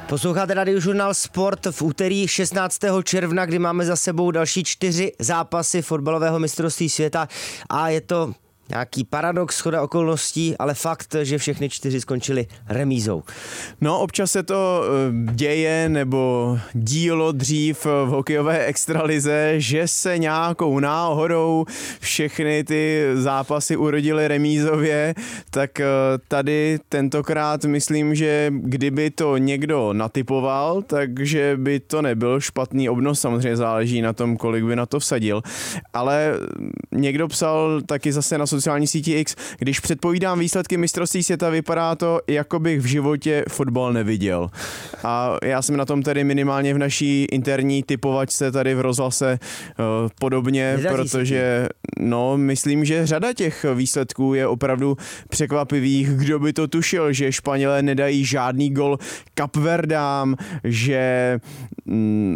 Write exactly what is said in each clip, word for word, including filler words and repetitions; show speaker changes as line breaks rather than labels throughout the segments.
Posloucháte Radiožurnál Sport v úterý šestnáctého června, kdy máme za sebou další čtyři zápasy fotbalového mistrovství světa a je to nějaký paradox, shoda okolností, ale fakt, že všechny čtyři skončily remízou.
No, občas se to děje nebo dílo dřív v hokejové extralize, že se nějakou náhodou všechny ty zápasy urodily remízově, tak tady tentokrát myslím, že kdyby to někdo natypoval, takže by to nebyl špatný obnos, samozřejmě záleží na tom, kolik by na to vsadil, ale někdo psal taky zase na sociální síti X, když předpovídám výsledky mistrovství světa, vypadá to, jako bych v životě fotbal neviděl. A já jsem na tom tedy minimálně v naší interní typovačce tady v rozhlase uh, podobně,
Nedaří
protože no, myslím, že řada těch výsledků je opravdu překvapivých. Kdo by to tušil, že Španělé nedají žádný gol Kapverdám, že mm,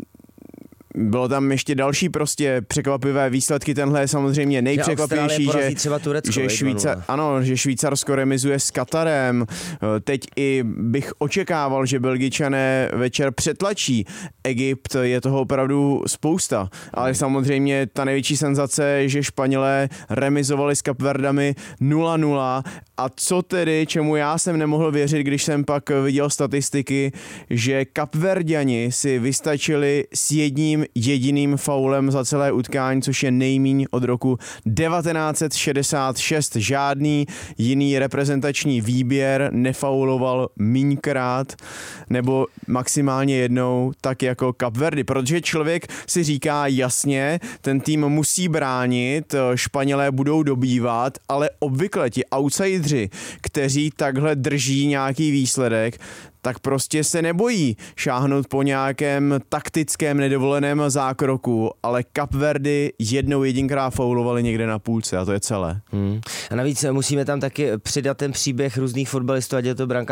bylo tam ještě další prostě překvapivé výsledky, tenhle je samozřejmě nejpřekvapivější, že,
třeba Turecko,
že, Švýcar, ano, že Švýcarsko remizuje s Katarem. Teď i bych očekával, že Belgičané večer přetlačí Egypt, je toho opravdu spousta, ale samozřejmě ta největší senzace je, že Španělé remizovali s Kapverdami nula nula a co tedy, čemu já jsem nemohl věřit, když jsem pak viděl statistiky, že Kapverďani si vystačili s jedním jediným faulem za celé utkání, což je nejmíň od roku devatenáct set šedesát šest. Žádný jiný reprezentační výběr nefauloval míňkrát nebo maximálně jednou, tak jako Kapverdy, protože člověk si říká jasně, ten tým musí bránit, Španělé budou dobývat, ale obvykle ti outsidři, kteří takhle drží nějaký výsledek, tak prostě se nebojí šáhnout po nějakém taktickém nedovoleném zákroku, ale Kapverdy jednou jedinkrát faulovali někde na půlce a to je celé.
Hmm. A navíc musíme tam taky přidat ten příběh různých fotbalistů, ať je to brankář